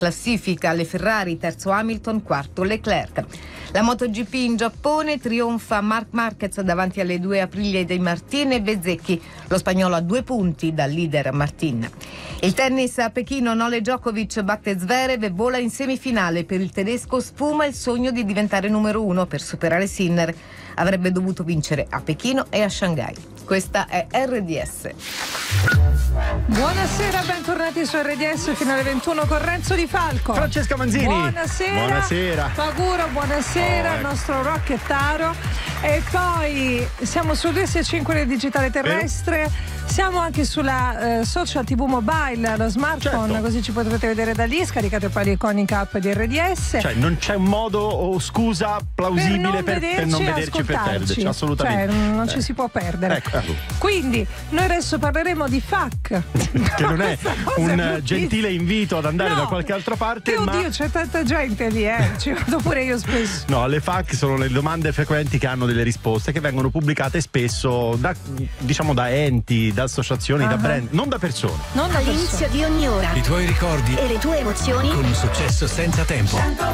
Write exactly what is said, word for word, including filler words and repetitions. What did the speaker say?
Classifica le Ferrari, terzo Hamilton, quarto Leclerc. La MotoGP in Giappone, trionfa Marc Marquez davanti alle due Aprilia dei Martin e Bezzecchi. Lo spagnolo a due punti dal leader Martin. Il tennis a Pechino, Novak Djokovic batte Zverev e vola in semifinale. Per il tedesco sfuma il sogno di diventare numero uno per superare Sinner. Avrebbe dovuto vincere a Pechino e a Shanghai. Questa è R D S. Buonasera, bentornati su R D S fino alle ventuno con Renzo Di Falco. Francesca Manzini. Buonasera. Buonasera. Paguro, buonasera, oh, il ecco. nostro rocchettaro. E poi siamo su due sei cinque del digitale terrestre. Vero? Siamo anche sulla eh, social tivù mobile, lo smartphone, certo. Così ci potrete vedere da lì. Scaricate poi l'Iconic app di R D S. Cioè non c'è un modo o scusa plausibile per non vederci, per, non vederci per perderci, assolutamente. Cioè non eh. ci si può perdere. Ecco, ecco. Quindi noi adesso parleremo di F A Q. Che non è un gentile invito ad andare no. da qualche altra parte. Che ma oddio, c'è tanta gente lì, eh. Ci vado pure io spesso. No, le F A Q sono le domande frequenti che hanno delle risposte che vengono pubblicate spesso da, diciamo, da enti, da associazioni, uh-huh. da brand, non da persone. Non da All'inizio persone. di ogni ora. I tuoi ricordi e le tue emozioni con un successo senza tempo.